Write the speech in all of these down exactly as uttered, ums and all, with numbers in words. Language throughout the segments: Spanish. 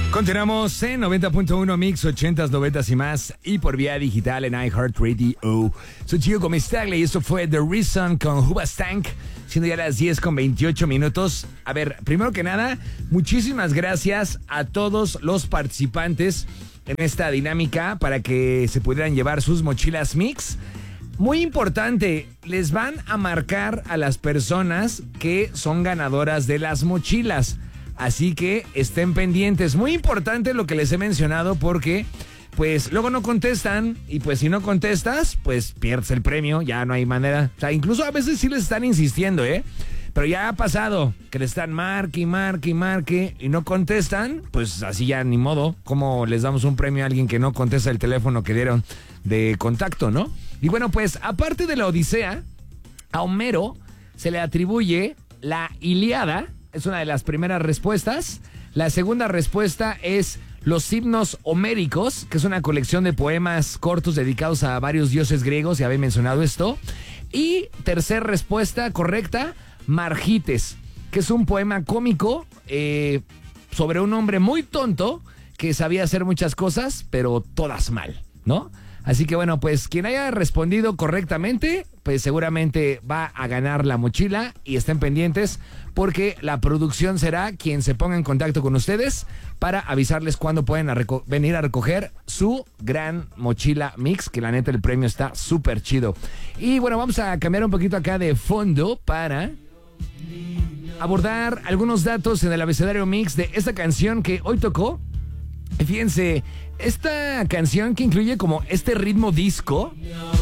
Continuamos en noventa punto uno Mix, ochentas, noventas y más, y por vía digital en iHeartRadio. Soy Gio Gomez-Tagle y esto fue The Reason con Hoobastank, siendo ya las diez con veintiocho minutos. A ver, primero que nada, muchísimas gracias a todos los participantes en esta dinámica para que se pudieran llevar sus mochilas Mix. Muy importante, les van a marcar a las personas que son ganadoras de las mochilas. Así que estén pendientes. Muy importante lo que les he mencionado porque pues luego no contestan y pues si no contestas, pues pierdes el premio, ya no hay manera. O sea, incluso a veces sí les están insistiendo, ¿eh? Pero ya ha pasado que le están marque y marque y marque y no contestan, pues así ya ni modo. ¿Cómo les damos un premio a alguien que no contesta el teléfono que dieron de contacto, no? Y bueno, pues aparte de la Odisea, a Homero se le atribuye la Ilíada. Es una de las primeras respuestas. La segunda respuesta es los himnos homéricos, que es una colección de poemas cortos dedicados a varios dioses griegos, ya había mencionado esto. Y tercera respuesta correcta, Margites, que es un poema cómico eh, sobre un hombre muy tonto que sabía hacer muchas cosas, pero todas mal, ¿no? Así que bueno, pues quien haya respondido correctamente, pues seguramente va a ganar la mochila y estén pendientes porque la producción será quien se ponga en contacto con ustedes para avisarles cuándo pueden a venir a recoger su gran mochila Mix, que la neta el premio está súper chido. Y bueno, vamos a cambiar un poquito acá de fondo para abordar algunos datos en el abecedario Mix de esta canción que hoy tocó. Fíjense, esta canción que incluye como este ritmo disco,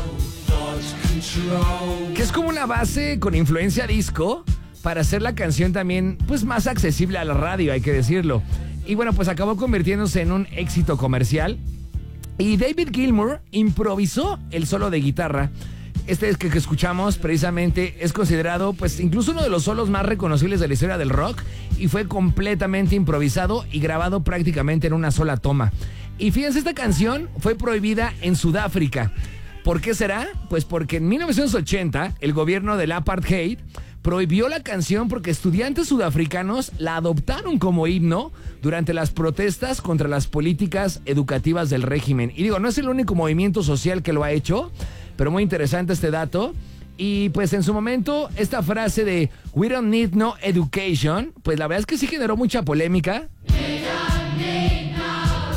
que es como una base con influencia disco, para hacer la canción también pues más accesible a la radio, hay que decirlo. Y bueno, pues acabó convirtiéndose en un éxito comercial. Y David Gilmour improvisó el solo de guitarra. Este que, que escuchamos precisamente es considerado pues incluso uno de los solos más reconocibles de la historia del rock y fue completamente improvisado y grabado prácticamente en una sola toma. Y fíjense, esta canción fue prohibida en Sudáfrica. ¿Por qué será? Pues porque en mil novecientos ochenta el gobierno del apartheid prohibió la canción porque estudiantes sudafricanos la adoptaron como himno durante las protestas contra las políticas educativas del régimen. Y digo, no es el único movimiento social que lo ha hecho, pero muy interesante este dato. Y pues en su momento, esta frase de "We don't need no education", pues la verdad es que sí generó mucha polémica. We don't need no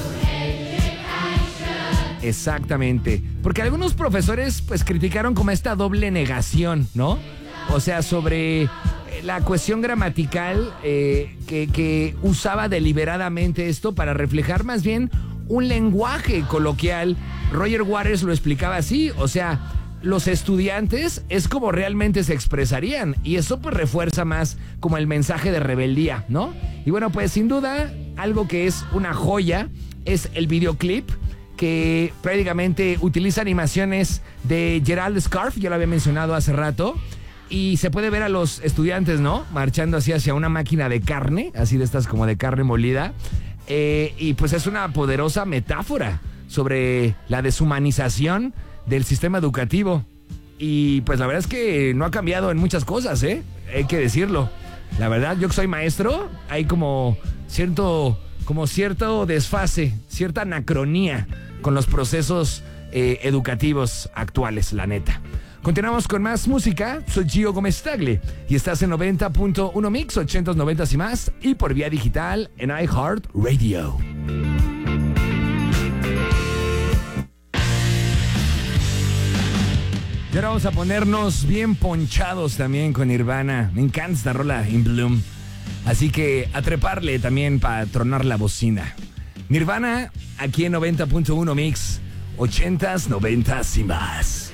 education. Exactamente. Porque algunos profesores pues criticaron como esta doble negación, ¿no? O sea, sobre la cuestión gramatical eh, que, que usaba deliberadamente esto para reflejar más bien un lenguaje coloquial. Roger Waters lo explicaba así, o sea, los estudiantes es como realmente se expresarían y eso pues refuerza más como el mensaje de rebeldía, ¿no? Y bueno, pues sin duda, algo que es una joya es el videoclip que prácticamente utiliza animaciones de Gerald Scarfe, ya lo había mencionado hace rato, y se puede ver a los estudiantes, ¿no? Marchando así hacia una máquina de carne, así de estas como de carne molida, eh, y pues es una poderosa metáfora sobre la deshumanización del sistema educativo. Y pues la verdad es que no ha cambiado en muchas cosas, ¿eh? Hay que decirlo. La verdad, yo que soy maestro, hay como cierto, como cierto desfase, cierta anacronía con los procesos eh, educativos actuales, la neta. Continuamos con más música. Soy Gio Gomez-Tagle y estás en noventa punto uno Mix, ochentas, noventas y más, y por vía digital en iHeartRadio. Y ahora vamos a ponernos bien ponchados también con Nirvana. Me encanta esta rola, In Bloom. Así que a treparle también para tronar la bocina. Nirvana aquí en noventa punto uno Mix, ochentas, noventas y más.